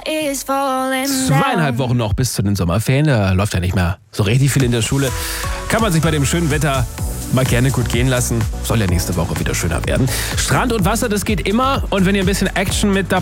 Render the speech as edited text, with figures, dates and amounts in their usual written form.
2,5 Wochen noch bis zu den Sommerferien. Da läuft ja nicht mehr so richtig viel in der Schule. Kann man sich bei dem schönen Wetter mal gerne gut gehen lassen. Soll ja nächste Woche wieder schöner werden. Strand und Wasser, das geht immer. Und wenn ihr ein bisschen Action mit dabei